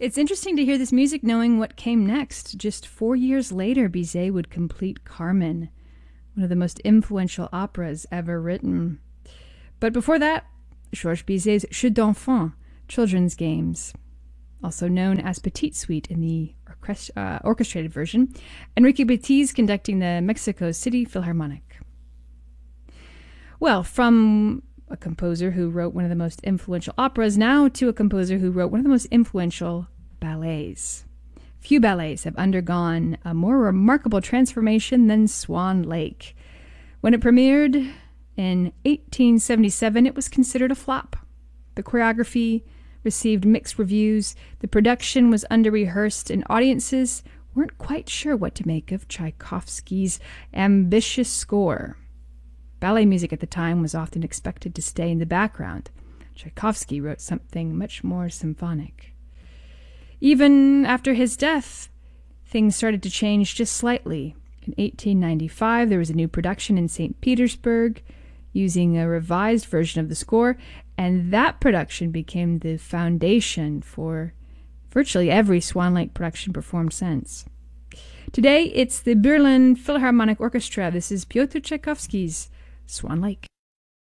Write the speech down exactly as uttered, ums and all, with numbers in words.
It's interesting to hear this music knowing what came next. Just four years later, Bizet would complete Carmen, one of the most influential operas ever written. But before that, Georges Bizet's Jeux d'enfants, Children's Games, also known as Petite Suite in the orchest- uh, orchestrated version, Enrique Batiz conducting the Mexico City Philharmonic. Well, from a composer who wrote one of the most influential operas, now to a composer who wrote one of the most influential ballets. Few ballets have undergone a more remarkable transformation than Swan Lake. When it premiered in eighteen seventy-seven, it was considered a flop. The choreography received mixed reviews, the production was under-rehearsed, and audiences weren't quite sure what to make of Tchaikovsky's ambitious score. Ballet music at the time was often expected to stay in the background. Tchaikovsky wrote something much more symphonic. Even after his death, things started to change just slightly. In eighteen ninety-five, there was a new production in Saint Petersburg using a revised version of the score, and that production became the foundation for virtually every Swan Lake production performed since. Today, it's the Berlin Philharmonic Orchestra. This is Pyotr Tchaikovsky's Swan Lake.